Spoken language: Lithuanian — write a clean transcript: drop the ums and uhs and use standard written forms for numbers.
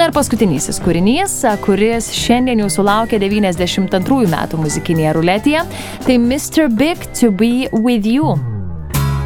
Na ir paskutinysis kūrinys, kuris šiandien jau sulaukė 92 metų muzikinėje ruletėje, tai Mr. Big to be with you.